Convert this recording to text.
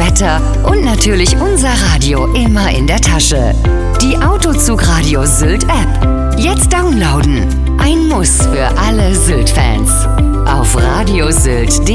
Wetter und natürlich unser Radio immer in der Tasche. Die Autozug-Radio Sylt App. Jetzt downloaden. Ein Muss für alle Sylt-Fans. Auf radiosylt.de